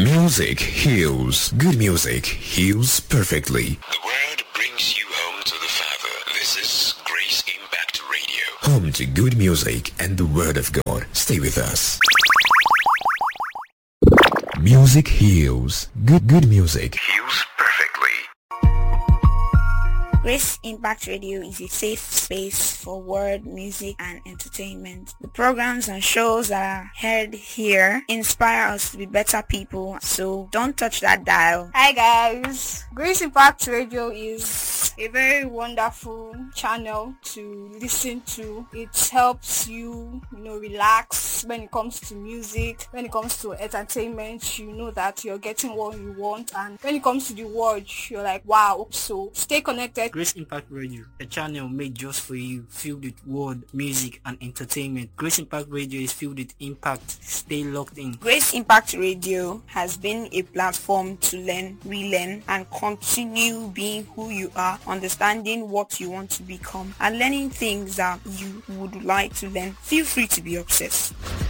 Music heals. Good music heals perfectly. The word brings you home to the Father. This is Grace Impact Radio. Home to good music and the Word of God. Stay with us. Music heals. Good music Heals perfectly. Grace Impact Radio is a safe space for word, music, and entertainment. The programs and shows that are heard here inspire us to be better people, so don't touch that dial. Hi guys, Grace Impact Radio is a very wonderful channel to listen to. It helps you, relax when it comes to music, when it comes to entertainment. You know that you're getting what you want, and when it comes to the word, you're like, wow. So stay connected. Grace Impact Radio, a channel made just for you, filled with word, music, and entertainment. Grace Impact Radio is filled with impact. Stay locked in. Grace Impact Radio has been a platform to learn, relearn, and continue being who you are, understanding what you want to become, and learning things that you would like to learn. Feel free to be obsessed.